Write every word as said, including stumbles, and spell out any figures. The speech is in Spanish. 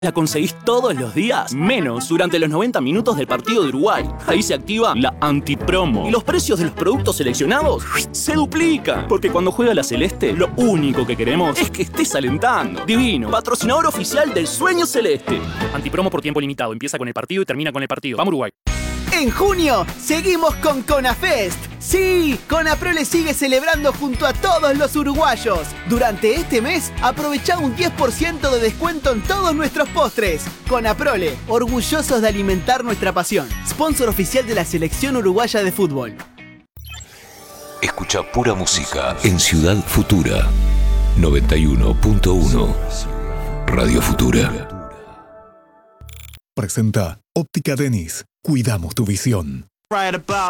¿La conseguís todos los días? Menos durante los noventa minutos del partido de Uruguay. Ahí se activa la antipromo. Y los precios de los productos seleccionados se duplican. Porque cuando juega la Celeste, lo único que queremos es que estés alentando. Divino, patrocinador oficial del Sueño Celeste. Antipromo por tiempo limitado. Empieza con el partido y termina con el partido. Vamos Uruguay. En junio, seguimos con CONAFEST. Sí, CONAPROLE sigue celebrando junto a todos los uruguayos. Durante este mes, aprovecha un diez por ciento de descuento en todos nuestros postres. CONAPROLE, orgullosos de alimentar nuestra pasión. Sponsor oficial de la Selección Uruguaya de Fútbol. Escucha pura música en Ciudad Futura. noventa y uno punto uno. Radio Futura. Presenta Óptica Denis. Cuidamos tu visión. Right about